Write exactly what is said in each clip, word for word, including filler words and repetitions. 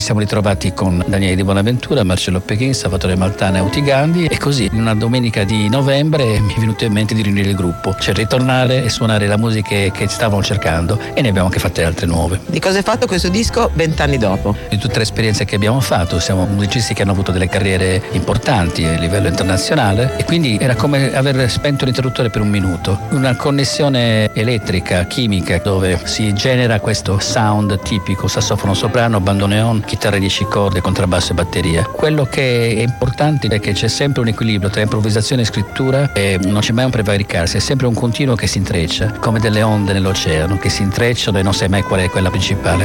Siamo ritrovati con Daniele Di Bonaventura, Marcello Pechin, Salvatore Maltana e Uti Gandhi, e così in una domenica di novembre mi è venuto in mente di riunire il gruppo, cioè ritornare e suonare la musica che, che stavamo cercando, e ne abbiamo anche fatte altre nuove. Di cosa è fatto questo disco vent'anni dopo? Di tutte le esperienze che abbiamo fatto, siamo musicisti che hanno avuto delle carriere importanti a livello internazionale, e quindi era come aver spento l'interruttore per un minuto, una connessione elettrica, chimica, dove si genera questo sound tipico, sassofono soprano, bandoneon, chitarra di dieci corde, contrabbasso e batteria. Quello che è importante è che c'è sempre un equilibrio tra improvvisazione e scrittura, e non c'è mai un prevaricarsi, è sempre un continuo che si intreccia, come delle onde nell'oceano che si intrecciano e non sai mai qual è quella principale.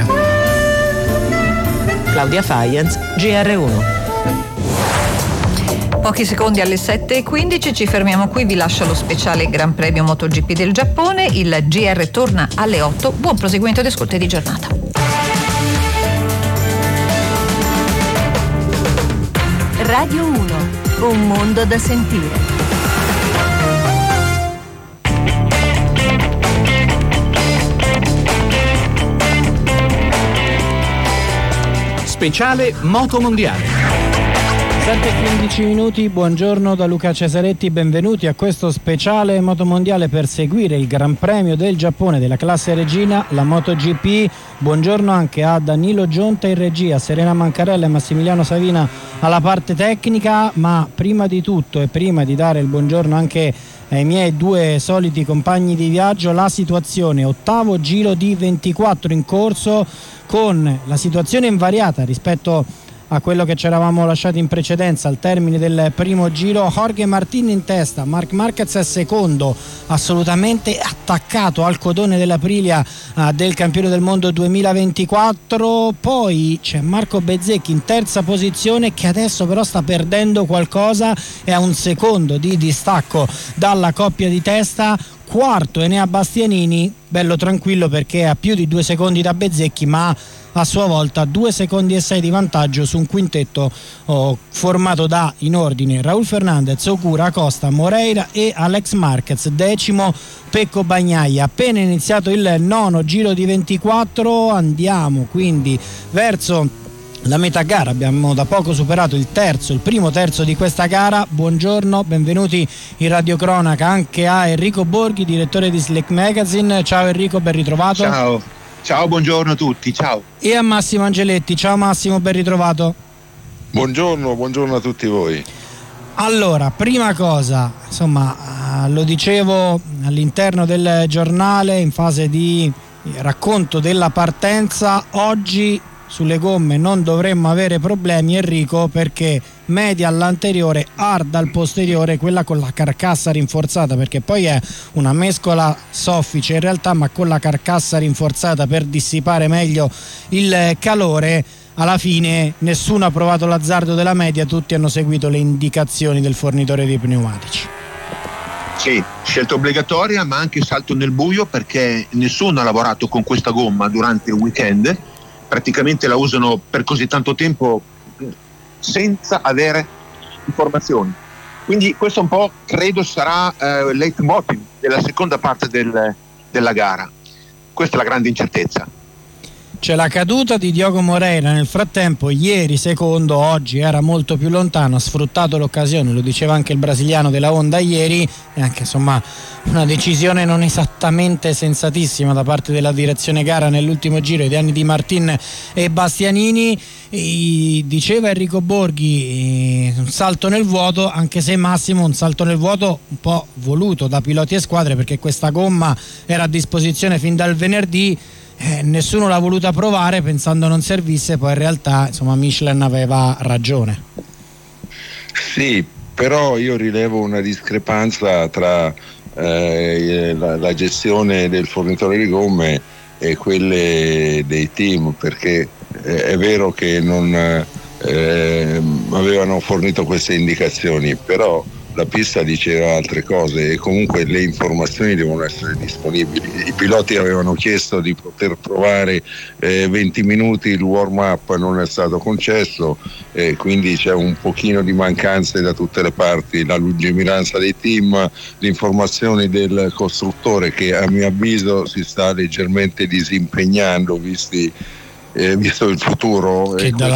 Claudia Faians, G R uno. Pochi secondi alle sette e quindici, ci fermiamo qui, vi lascio lo speciale Gran Premio MotoGP del Giappone, il G R torna alle otto, buon proseguimento di ascolto e di giornata. Radio uno, un mondo da sentire. Speciale Moto Mondiale. sette e quindici minuti, buongiorno da Luca Cesaretti, benvenuti a questo speciale Moto Mondiale per seguire il Gran Premio del Giappone della classe regina, la MotoGP. Buongiorno anche a Danilo Gionta in regia, Serena Mancarella e Massimiliano Savina alla parte tecnica, ma prima di tutto e prima di dare il buongiorno anche ai miei due soliti compagni di viaggio, la situazione, ottavo giro di ventiquattro in corso, con la situazione invariata rispetto a quello che ci eravamo lasciati in precedenza al termine del primo giro. Jorge Martin in testa, Marc Marquez è secondo, assolutamente attaccato al codone dell'Aprilia uh, del campione del mondo duemilaventiquattro. Poi c'è Marco Bezzecchi in terza posizione, che adesso però sta perdendo qualcosa, è a un secondo di distacco dalla coppia di testa. Quarto Enea Bastianini, bello tranquillo perché è a più di due secondi da Bezzecchi, ma a sua volta due secondi e sei di vantaggio su un quintetto oh, formato da, in ordine, Raul Fernandez, Okura, Costa, Moreira e Alex Marquez. Decimo Pecco Bagnaia. Appena iniziato il nono giro di ventiquattro, andiamo quindi verso la metà gara, abbiamo da poco superato il terzo, il primo terzo di questa gara. Buongiorno, benvenuti in radiocronaca anche a Enrico Borghi, direttore di Slack Magazine. Ciao Enrico, ben ritrovato. Ciao, ciao, buongiorno a tutti, ciao. E a Massimo Angeletti, ciao Massimo, ben ritrovato. Buongiorno, buongiorno a tutti voi. Allora, prima cosa, insomma, lo dicevo all'interno del giornale in fase di racconto della partenza, oggi sulle gomme non dovremmo avere problemi, Enrico, perché media all'anteriore, hard al posteriore, quella con la carcassa rinforzata, perché poi è una mescola soffice in realtà, ma con la carcassa rinforzata per dissipare meglio il calore. Alla fine nessuno ha provato l'azzardo della media, tutti hanno seguito le indicazioni del fornitore di pneumatici. Sì, scelta obbligatoria, ma anche salto nel buio, perché nessuno ha lavorato con questa gomma durante il weekend. Praticamente la usano per così tanto tempo senza avere informazioni, quindi questo un po' credo sarà eh, il leitmotiv della seconda parte del, della gara. Questa è la grande incertezza. C'è la caduta di Diogo Moreira nel frattempo, ieri secondo, oggi era molto più lontano, ha sfruttato l'occasione, lo diceva anche il brasiliano della Honda ieri, e anche insomma una decisione non esattamente sensatissima da parte della direzione gara nell'ultimo giro ai danni di Martin e Bastianini. E diceva Enrico Borghi, un salto nel vuoto, anche se Massimo un salto nel vuoto un po' voluto da piloti e squadre, perché questa gomma era a disposizione fin dal venerdì. Eh, nessuno l'ha voluta provare pensando non servisse, poi in realtà insomma Michelin aveva ragione. Sì, però io rilevo una discrepanza tra eh, la, la gestione del fornitore di gomme e quelle dei team, perché eh, è vero che non eh, avevano fornito queste indicazioni, però la pista diceva altre cose e comunque le informazioni devono essere disponibili. I piloti avevano chiesto di poter provare eh, venti minuti, il warm up non è stato concesso, eh, quindi c'è un pochino di mancanze da tutte le parti, la lungimiranza dei team, le informazioni del costruttore che a mio avviso si sta leggermente disimpegnando visti eh, visto il futuro. Che eh, dalla